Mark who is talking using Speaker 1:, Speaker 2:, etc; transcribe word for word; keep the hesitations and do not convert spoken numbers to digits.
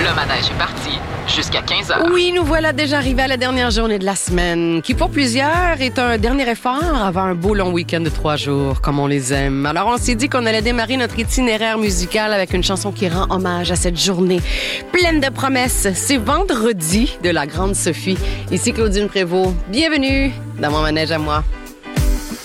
Speaker 1: Le manège est parti jusqu'à quinze heures.
Speaker 2: Oui, nous voilà déjà arrivés à la dernière journée de la semaine, qui pour plusieurs est un dernier effort avant un beau long week-end de trois jours, comme on les aime. Alors on s'est dit qu'on allait démarrer notre itinéraire musical avec une chanson qui rend hommage à cette journée pleine de promesses. C'est Vendredi de la Grande Sophie. Ici Claudine Prévost. Bienvenue dans mon manège à moi.